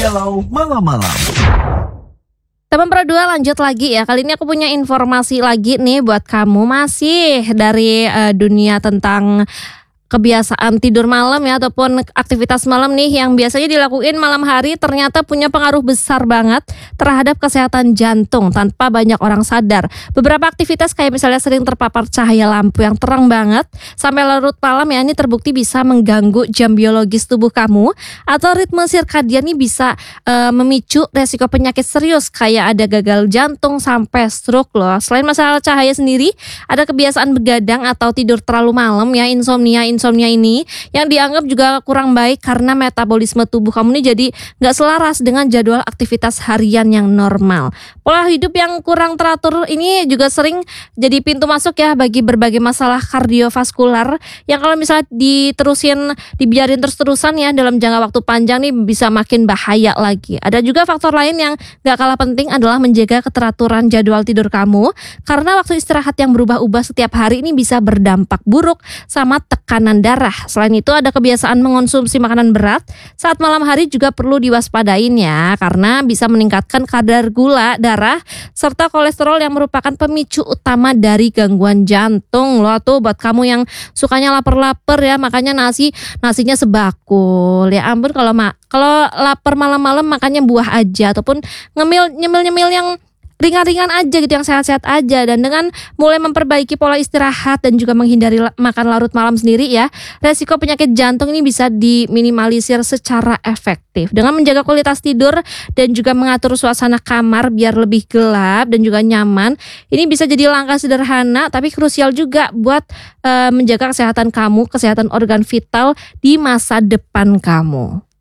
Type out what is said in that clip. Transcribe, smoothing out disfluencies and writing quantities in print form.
Galau Malam-Malam. Teman Pro 2 lanjut lagi ya. Kali ini aku punya informasi lagi nih buat kamu, masih dari dunia tentang kebiasaan tidur malam ya, ataupun aktivitas malam nih yang biasanya dilakuin malam hari ternyata punya pengaruh besar banget terhadap kesehatan jantung tanpa banyak orang sadar. Beberapa aktivitas kayak misalnya sering terpapar cahaya lampu yang terang banget sampai larut malam ya, ini terbukti bisa mengganggu jam biologis tubuh kamu, atau ritme sirkadian ini bisa memicu resiko penyakit serius kayak ada gagal jantung sampai stroke loh. Selain masalah cahaya sendiri, ada kebiasaan begadang atau tidur terlalu malam ya, insomnia ini yang dianggap juga kurang baik karena metabolisme tubuh kamu ini jadi nggak selaras dengan jadwal aktivitas harian yang normal. Pola hidup yang kurang teratur ini juga sering jadi pintu masuk ya bagi berbagai masalah kardiovaskular yang kalau misalnya dibiarin terus-terusan ya dalam jangka waktu panjang nih bisa makin bahaya lagi. Ada juga faktor lain yang nggak kalah penting adalah menjaga keteraturan jadwal tidur kamu, karena waktu istirahat yang berubah-ubah setiap hari ini bisa berdampak buruk sama tekanan darah. Selain itu ada kebiasaan mengonsumsi makanan berat saat malam hari juga perlu diwaspadain ya, karena bisa meningkatkan kadar gula darah serta kolesterol yang merupakan pemicu utama dari gangguan jantung loh. Tuh buat kamu yang sukanya lapar-lapar ya, makanya nasinya sebakul. Ya ampun, kalau lapar malam-malam makannya buah aja, ataupun nyemil yang ringan-ringan aja gitu, yang sehat-sehat aja. Dan dengan mulai memperbaiki pola istirahat dan juga menghindari makan larut malam sendiri ya, resiko penyakit jantung ini bisa diminimalisir secara efektif. Dengan menjaga kualitas tidur dan juga mengatur suasana kamar biar lebih gelap dan juga nyaman, ini bisa jadi langkah sederhana tapi krusial juga buat menjaga kesehatan kamu, kesehatan organ vital di masa depan kamu.